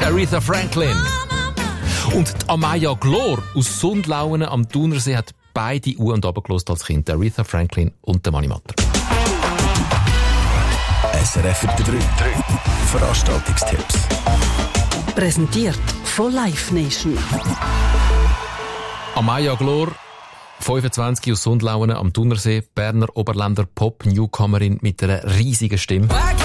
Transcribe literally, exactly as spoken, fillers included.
Aretha Franklin. Und die Amaya Glor aus Sundlauen am Thunersee hat beide U und Abend gehört als Kind. Aretha Franklin und der Mani Matter. S R F drei. Veranstaltungstipps. Präsentiert von Live Nation. Amaya Glor, fünfundzwanzig aus Sundlauen am Thunersee, Berner Oberländer Pop-Newcomerin mit einer riesigen Stimme.